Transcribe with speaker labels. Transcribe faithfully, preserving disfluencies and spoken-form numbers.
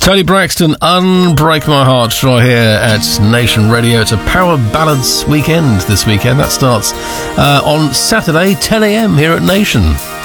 Speaker 1: Tony Braxton, Unbreak My Heart, right here at Nation Radio. It's a Power Ballads weekend this weekend. That starts uh, on Saturday, ten a.m. here at Nation.